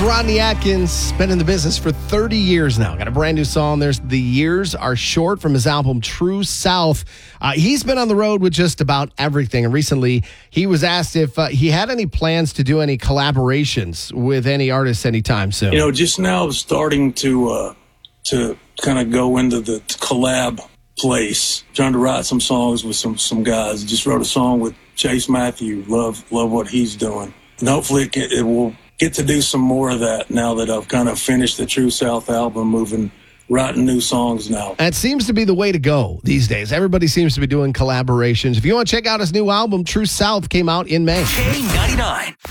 Rodney Atkins, been in the business for 30 years now. Got a brand new song. There's The Years Are Short from his album True South. He's been on the road with just about everything. And recently, he was asked if he had any plans to do any collaborations with any artists anytime soon. You know, just now starting to kind of go into the collab place. Trying to write some songs with some guys. Just wrote a song with Chase Matthew. Love what he's doing. And hopefully it will get to do some more of that now that I've kind of finished the True South album, writing new songs now. That seems to be the way to go these days. Everybody seems to be doing collaborations. If you want to check out his new album, True South, came out in May. K99.